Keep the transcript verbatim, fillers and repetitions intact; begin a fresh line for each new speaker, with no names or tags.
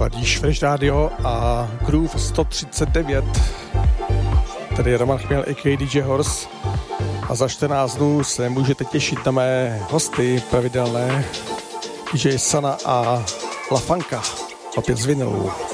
Ladíš Fresh Radio a Groove sto třicet devět. Tady Roman Chměl a ká dé jé Horse. A za čtrnáct dnů se můžete těšit na mé hosty pravidelné, dé jé Sana a La Funka, opět z vinylů.